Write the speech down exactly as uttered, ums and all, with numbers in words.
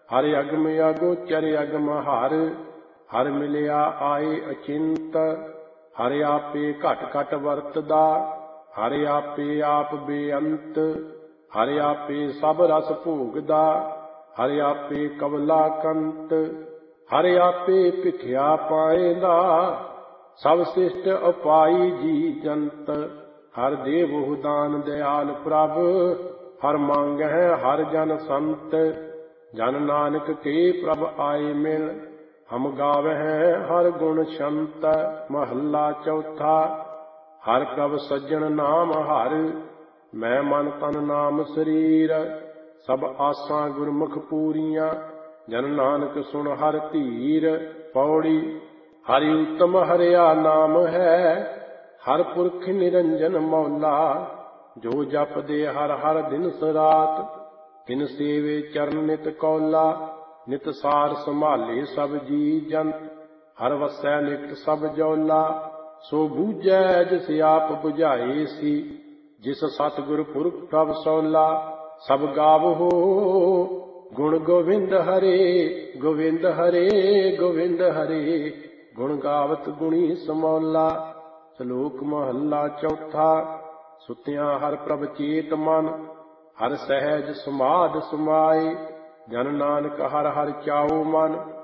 हर अगम अगोचर अगम हर, हर मिलिया आए अचिंत। हर आपे घट घट वरतदा, हर आपे आप बेअंत। हर आपे सब रस भोगदा, हर आपे कवला कंत। हर आपे भिखिया पाएंदा, सब शिष्ट उपाई जी जंत। हर देवहु दान दयाल प्रभ, हर मांगै हर जन संत। जन नानक के प्रभ आए मिल, हम गावह हर गुण छंत। महला चौथा। हर प्रभ सज्जन नाम हर, मैं मन तन नाम शरीर। सब आसां गुरमुख पूरियां, जन नानक सुन हर धीर। पौड़ी। हरि उत्तम हरिया नाम है, हर पुरख निरंजन मौला। जो जपदे हर हर दिन रात, तिन सेवे चरण नित कौला। नित सार संभाले सब जी जंत, हर वसै निकट सब जौला। सो बूझै जिस आप बुझाए सी, जिस सतगुर पुरख प्रभ सौला। सब गावहो गुण गोविंद हरे, गोविंद हरे गोविंद हरे। गुण गावत गुणी समौला। ਸ਼ਲੋਕ ਮਹੱਲਾ ਚੌਥਾ। ਸੁਤਿਆਂ ਹਰ ਪ੍ਰਭ ਚੇਤ ਮਨ, ਹਰ ਸਹਿਜ ਸਮਾਧ ਸਮਾਏ। ਜਨ ਨਾਨਕ ਹਰ ਹਰ ਚਾਉ ਮਨ,